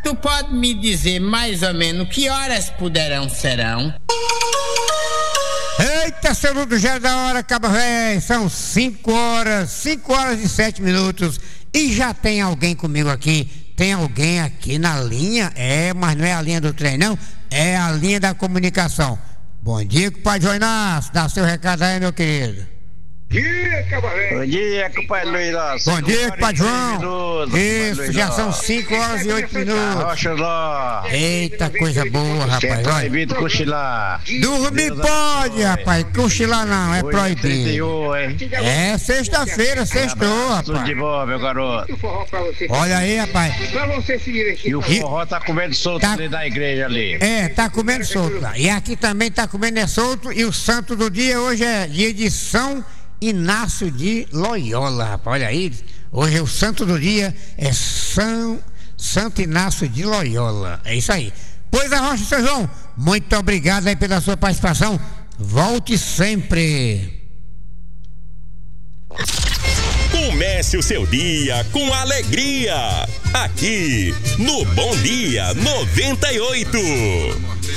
tu pode me dizer mais ou menos que horas serão? Eita, seu Ludo, já é da hora, caba véi, são 5 horas e 7 minutos e já tem alguém comigo aqui, tem alguém aqui na linha, mas não é a linha do trem não, é a linha da comunicação. Bom dia, compadre João Inácio, dá seu recado aí, meu querido. Bom dia, compadre Luiz. Bom dia, compadre João. Isso, já são 5 horas e 8 minutos. Rocha lá. Eita, coisa boa, rapaz. É proibido cochilar. Dormir pode, rapaz. Cochilar não, é proibido. 31, hein? É sexta-feira, sextou, Tudo de rapaz. bom, meu garoto. Olha aí, rapaz. E o forró tá comendo solto Tá- ali da igreja ali. Tá comendo solto lá. E aqui também tá comendo solto. E o santo do dia hoje é dia de São Inácio de Loyola, rapaz. Olha aí. Hoje o santo do dia é Santo Inácio de Loyola. É isso aí. Pois a Rocha, seu João, muito obrigado aí pela sua participação. Volte sempre. Comece o seu dia com alegria. Aqui no Bom Dia 98.